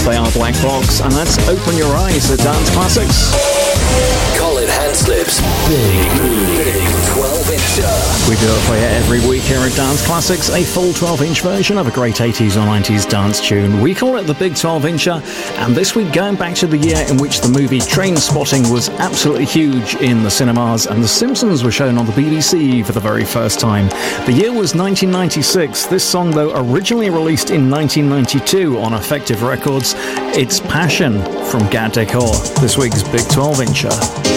They are Black Box, and that's Open Your Eyes at Dance Classics. Colin Hanslip's Big 12-incher. We do it for you every week here at Dance Classics, a full 12-inch version of a great 80s or 90s dance tune. We call it the Big 12-incher, and this week going back to the year in which the movie Trainspotting was absolutely huge in the cinemas and The Simpsons were shown on the BBC for the very first time. The year was 1996. This song, though, originally released in 1992 on Effective Records. It's Passion from Gat Decor, this week's Big 12-incher.